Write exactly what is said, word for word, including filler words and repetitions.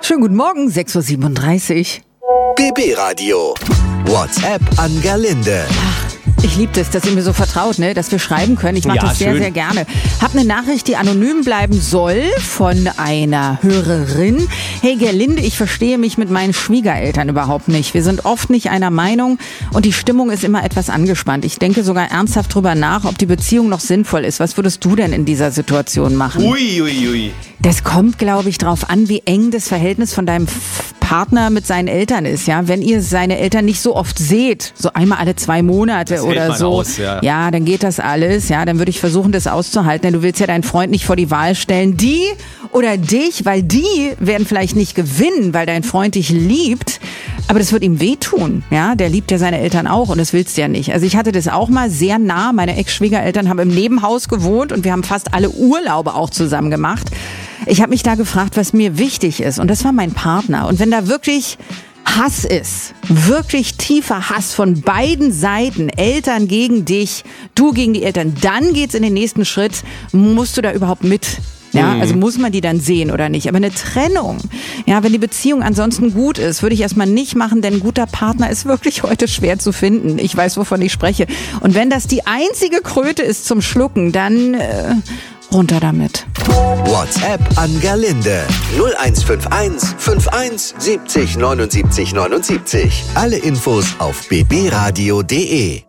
Schönen guten Morgen, sechs Uhr siebenunddreißig. B B Radio. WhatsApp an Gerlinde. Ich liebe das, dass ihr mir so vertraut, ne? Dass wir schreiben können. Ich mache Ja, das sehr, schön. sehr gerne. Hab eine Nachricht, die anonym bleiben soll, von einer Hörerin. Hey Gerlinde, ich verstehe mich mit meinen Schwiegereltern überhaupt nicht. Wir sind oft nicht einer Meinung und die Stimmung ist immer etwas angespannt. Ich denke sogar ernsthaft drüber nach, ob die Beziehung noch sinnvoll ist. Was würdest du denn in dieser Situation machen? Ui, ui, ui. Das kommt, glaube ich, drauf an, wie eng das Verhältnis von deinem F- Partner mit seinen Eltern ist, ja. Wenn ihr seine Eltern nicht so oft seht, so einmal alle zwei Monate Das hält oder man so, aus, ja. ja, dann geht das alles, ja. Dann würde ich versuchen, das auszuhalten, denn du willst ja deinen Freund nicht vor die Wahl stellen, die oder dich, weil die werden vielleicht nicht gewinnen, weil dein Freund dich liebt. Aber das wird ihm wehtun, ja. Der liebt ja seine Eltern auch und das willst du ja nicht. Also ich hatte das auch mal sehr nah. Meine Ex-Schwiegereltern haben im Nebenhaus gewohnt und wir haben fast alle Urlaube auch zusammen gemacht. Ich habe mich da gefragt, was mir wichtig ist und das war mein Partner. Und wenn da wirklich Hass ist, wirklich tiefer Hass von beiden Seiten, Eltern gegen dich, du gegen die Eltern, dann geht's in den nächsten Schritt, musst du da überhaupt mit? Ja, also muss man die dann sehen oder nicht? Aber eine Trennung, ja, wenn die Beziehung ansonsten gut ist, würde ich erstmal nicht machen, denn ein guter Partner ist wirklich heute schwer zu finden. Ich weiß, wovon ich spreche. Und wenn das die einzige Kröte ist zum Schlucken, dann äh, runter damit. WhatsApp an Gerlinde. null eins fünf eins fünf eins siebzig neunundsiebzig neunundsiebzig. Alle Infos auf b b radio punkt d e.